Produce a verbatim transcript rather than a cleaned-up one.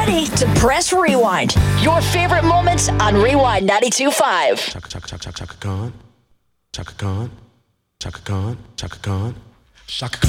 ready to press rewind. Your favorite moments on Rewind ninety-two point five. Chaka, chaka, chaka, chaka, chaka Khan. Chaka Khan. Chaka Khan. Chaka Khan. Chaka Khan.